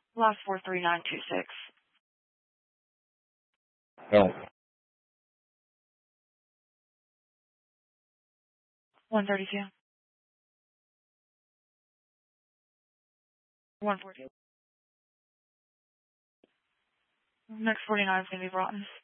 Last 43926. No. 132. 142. Next 49 is going to be Broughton.